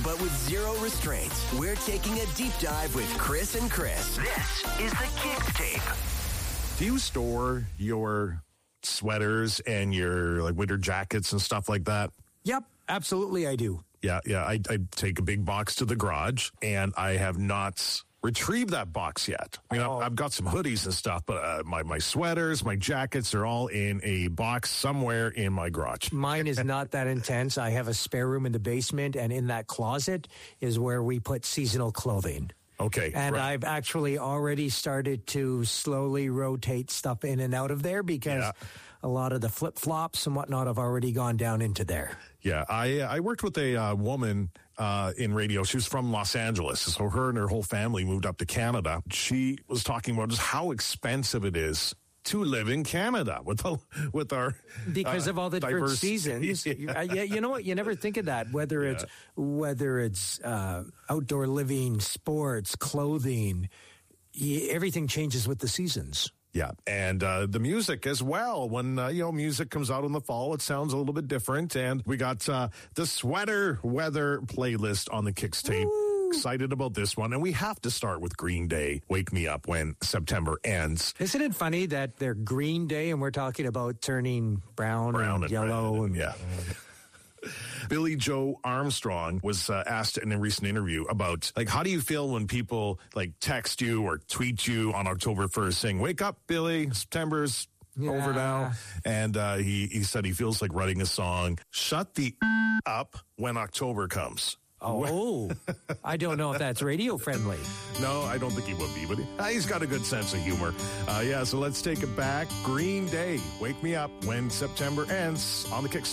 but with zero restraints. We're taking a deep dive with Chris and Chris. This is the Kicks Tape. Do you store your sweaters and your like winter jackets and stuff like that? Yep, absolutely I do. Yeah. I take a big box to the garage, and I have not retrieved that box yet. I mean, I've got some hoodies and stuff, but my sweaters, my jackets are all in a box somewhere in my garage. Mine is not that intense. I have a spare room in the basement, and in that closet is where we put seasonal clothing. Okay. And right. I've actually already started to slowly rotate stuff in and out of there because a lot of the flip-flops and whatnot have already gone down into there. Yeah, I worked with a woman in radio. She was from Los Angeles, so her and her whole family moved up to Canada. She was talking about just how expensive it is to live in Canada with our because of all the different diverse seasons. You know what? You never think of that. Whether it's outdoor living, sports, clothing, everything changes with the seasons. Yeah, and the music as well. When music comes out in the fall, it sounds a little bit different. And we got the sweater weather playlist on the Kicks Tape. Woo! Excited about this one, and we have to start with Green Day. Wake Me Up When September Ends. Isn't it funny that they're Green Day and we're talking about turning brown and yellow and yeah. Billy Joe Armstrong was asked in a recent interview about, like, how do you feel when people, like, text you or tweet you on October 1st saying, wake up, Billy, September's over now. And he said he feels like writing a song, shut the up when October comes. Oh, I don't know if that's radio friendly. No, I don't think he would be, but he's got a good sense of humor. So let's take it back. Green Day, Wake Me Up When September Ends on the Kicks.